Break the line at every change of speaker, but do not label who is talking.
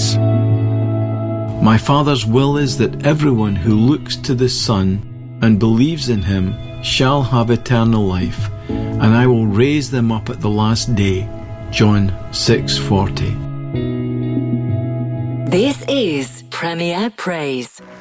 praise. My Father's will is that everyone who looks to the Son and believes in him shall have eternal life, and I will raise them up at the last day. John 6:40.
This is Premier Praise.